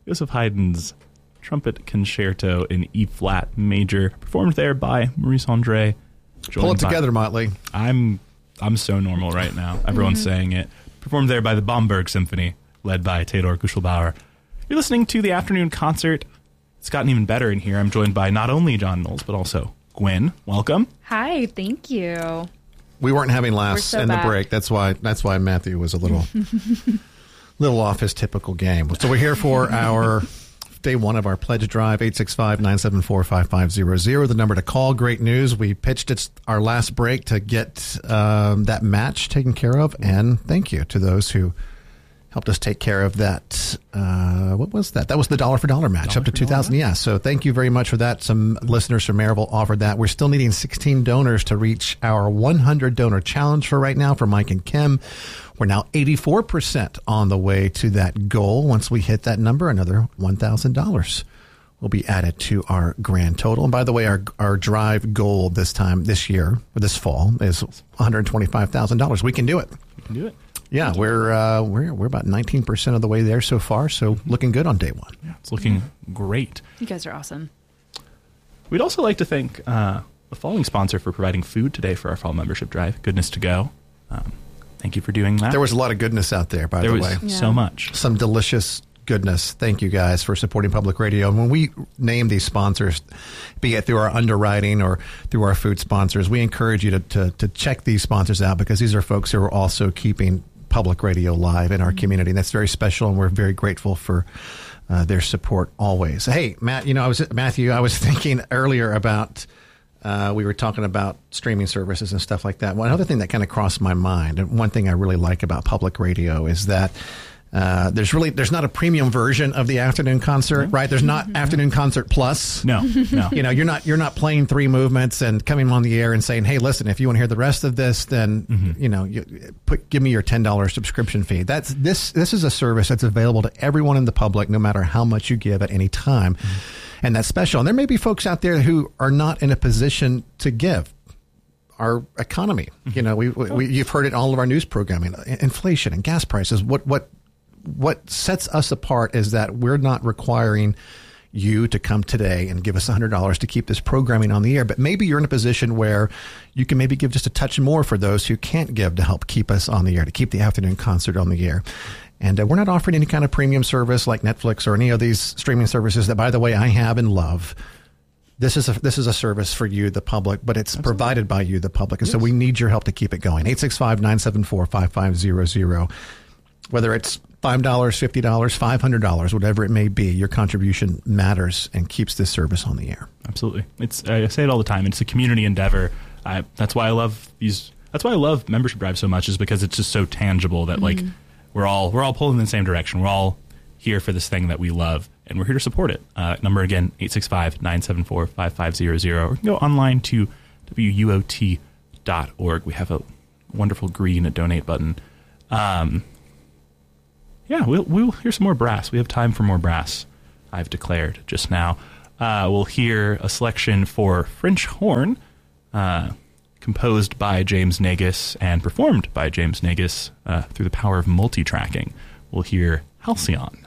Joseph Haydn's Trumpet Concerto in E-flat major, performed there by Maurice Andre. Pull it together, Motley. I'm so normal right now. Everyone's saying it. Performed there by the Bamberg Symphony, led by Theodor Guschelbauer. You're listening to the afternoon concert. It's gotten even better in here. I'm joined by not only John Knowles, but also Gwen. Welcome. Hi, thank you. We weren't having laughs in the break. That's why Matthew was a little off his typical game. So we're here for our day one of our pledge drive, 865-974-5500. The number to call. Great news. We pitched our last break to get that match taken care of. And thank you to those who helped us take care of that. What was that? That was the dollar for dollar match, up to $2,000. Yeah. So thank you very much for that. Some listeners from Maryville offered that. We're still needing 16 donors to reach our 100 donor challenge for right now for Mike and Kim. We're now 84% on the way to that goal. Once we hit that number, another $1,000 will be added to our grand total. And by the way, our drive goal this year, or this fall, is $125,000. We can do it. We can do it. Yeah, we're about 19% of the way there so far, so looking good on day one. Yeah, it's looking great. You guys are awesome. We'd also like to thank the following sponsor for providing food today for our fall membership drive, Goodness to Go. Thank you for doing that. There was a lot of goodness out there, by the way. There was so much. Some delicious goodness. Thank you guys for supporting public radio. And when we name these sponsors, be it through our underwriting or through our food sponsors, we encourage you to check these sponsors out, because these are folks who are also keeping public radio live in our community. And that's very special, and we're very grateful for their support always. Hey, Matt, Matthew, I was thinking earlier about, we were talking about streaming services and stuff like that. One other thing that kind of crossed my mind, and one thing I really like about public radio, is that there's not a premium version of the afternoon concert, right? There's not afternoon concert plus. No. You're not playing three movements and coming on the air and saying, hey, listen, if you want to hear the rest of this, then give me your $10 subscription fee. This is a service that's available to everyone in the public, no matter how much you give at any time. And that's special. And there may be folks out there who are not in a position to give. Our economy, you've heard it in all of our news programming, inflation and gas prices. What sets us apart is that we're not requiring you to come today and give us $100 to keep this programming on the air. But maybe you're in a position where you can maybe give just a touch more for those who can't give, to help keep us on the air, to keep the afternoon concert on the air. And we're not offering any kind of premium service like Netflix or any of these streaming services that, by the way, I have and love. This is a service for you, the public, but it's provided by you, the public. And so we need your help to keep it going. 865-974-5500. Whether it's $5, $50, $500, whatever it may be, your contribution matters and keeps this service on the air. Absolutely. I say it all the time. It's a community endeavor. That's why I love these. That's why I love membership drive so much, is because it's just so tangible that we're all pulling in the same direction. We're all here for this thing that we love, and we're here to support it. Number again, 865-974-5500. Or you can go online to WUOT.org. We have a wonderful green donate button. We'll hear some more brass. We have time for more brass, I've declared just now. We'll hear a selection for French horn, composed by James Nagus and performed by James Nagus through the power of multi-tracking. We'll hear Halcyon.